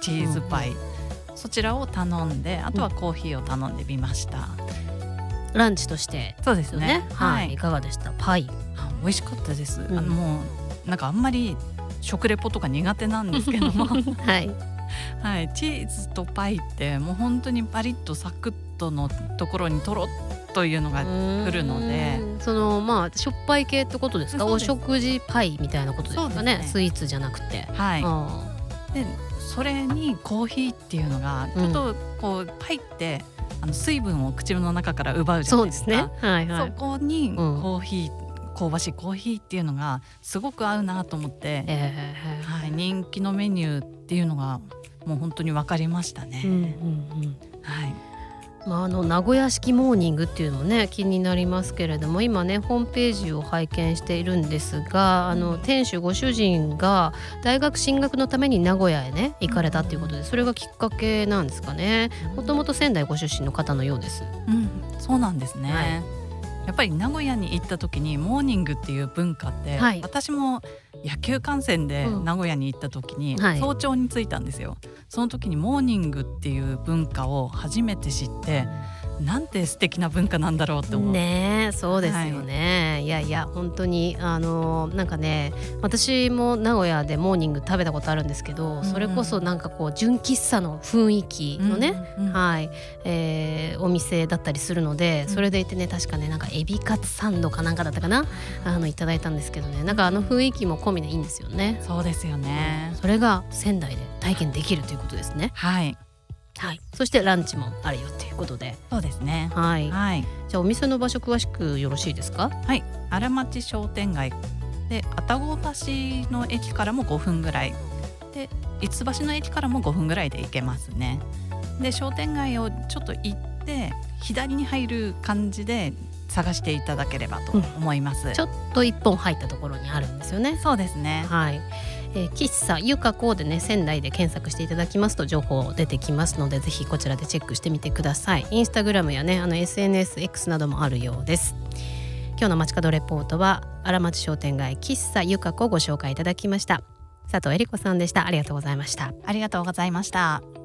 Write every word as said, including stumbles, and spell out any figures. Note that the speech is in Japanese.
チーズパイ、うん、そちらを頼んで、あとはコーヒーを頼んでみました、 うん、ランチとしてそうですね、 はい、いかがでした？パイ美味しかったです、 うん、 あのもうなんかあんまり食レポとか苦手なんですけどもはいはい、チーズとパイってもう本当にパリッとサクッとのところにとろっというのが来るので、 そのまあしょっぱい系ってことですか？お食事パイみたいなことですかね？ ね、 スイーツじゃなくて、 はい、でそれにコーヒーっていうのがちょっとこう、うん、パイってあの水分を口の中から奪うじゃないですか。 そうですね、はいはい、 そこにコーヒー、うん香ばしいコーヒーっていうのがすごく合うなと思って、えーはい、人気のメニューっていうのがもう本当に分かりましたね、うんうんうん、はいまあ、あの名古屋式モーニングっていうのもね気になりますけれども、今ねホームページを拝見しているんですが、あの店主ご主人が大学進学のために名古屋へね行かれたっていうことで、それがきっかけなんですかね。もともと仙台ご出身の方のようです、 うん、そうなんですね、はい、やっぱり名古屋に行った時にモーニングっていう文化って、はい、私も野球観戦で名古屋に行った時に早朝に着いたんですよ、はい、その時にモーニングっていう文化を初めて知って、なんて素敵な文化なんだろうって思うね。そうですよね、はい、いやいや本当にあのなんかね、私も名古屋でモーニング食べたことあるんですけど、うん、それこそなんかこう純喫茶の雰囲気のね、うんうん、はい、えー、お店だったりするので、それでいてね、確かねなんかエビカツサンドかなんかだったかな、あのいただいたんですけどね、なんかあの雰囲気も込みでいいんですよね。 そうですよね、 うん、それが仙台で体験できるということですね。 はいはい、そしてランチもあるよということで。 そうですね、 はい、 はい、 じゃあお店の場所詳しくよろしいですか？ はい、荒町商店街で愛宕橋の駅からもごふんぐらいで、五橋の駅からもごふんぐらいで行けますね。で商店街をちょっと行って左に入る感じで探していただければと思います、うん、 ちょっと一本入ったところにあるんですよね。 そうですね、 はい、えー、喫茶ゆかこでね仙台で検索していただきますと情報出てきますので、ぜひこちらでチェックしてみてください。インスタグラムやねあの エスエヌエスエックス などもあるようです。今日の街角レポートは荒町商店街喫茶ゆかこご紹介いただきました。佐藤恵理子さんでした。ありがとうございました。 ありがとうございました。